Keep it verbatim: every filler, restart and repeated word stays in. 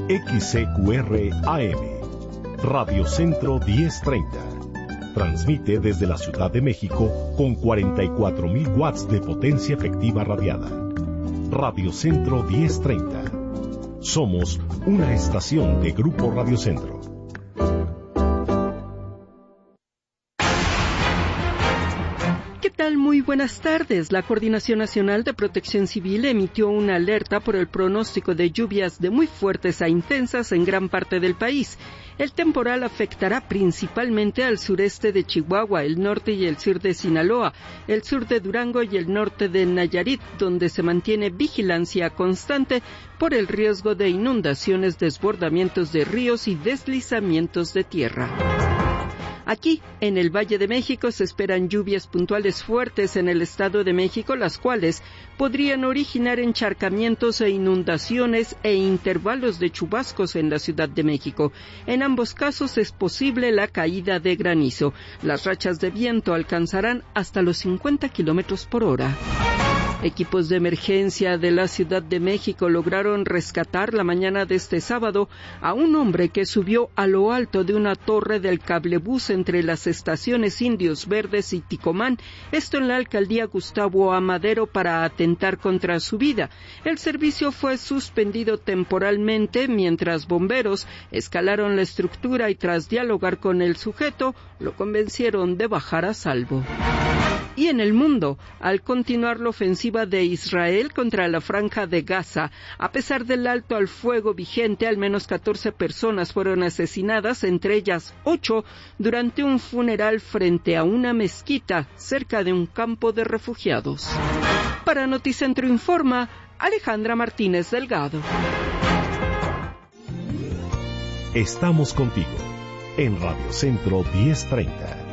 X C Q R A M, Radio Centro diez treinta. Transmite desde la Ciudad de México con cuarenta y cuatro mil watts de potencia efectiva radiada. Radio Centro diez treinta. Somos una estación de Grupo Radio Centro. ¿Qué tal? Muy buenas tardes. La Coordinación Nacional de Protección Civil emitió una alerta por el pronóstico de lluvias de muy fuertes a intensas en gran parte del país. El temporal afectará principalmente al sureste de Chihuahua, el norte y el sur de Sinaloa, el sur de Durango y el norte de Nayarit, donde se mantiene vigilancia constante por el riesgo de inundaciones, desbordamientos de ríos y deslizamientos de tierra. Aquí, en el Valle de México, se esperan lluvias puntuales fuertes en el Estado de México, las cuales podrían originar encharcamientos e inundaciones e intervalos de chubascos en la Ciudad de México. En ambos casos es posible la caída de granizo. Las rachas de viento alcanzarán hasta los cincuenta kilómetros por hora. Equipos de emergencia de la Ciudad de México lograron rescatar la mañana de este sábado a un hombre que subió a lo alto de una torre del cablebús entre las estaciones Indios Verdes y Ticomán, esto en la alcaldía Gustavo Amadero, para atentar contra su vida. El servicio fue suspendido temporalmente mientras bomberos escalaron la estructura y tras dialogar con el sujeto, lo convencieron de bajar a salvo. Y en el mundo, al continuar la ofensiva de Israel contra la Franja de Gaza, a pesar del alto al fuego vigente, al menos catorce personas fueron asesinadas, entre ellas ocho, durante un funeral frente a una mezquita cerca de un campo de refugiados. Para Noticentro Informa, Alejandra Martínez Delgado. Estamos contigo en Radio Centro diez treinta.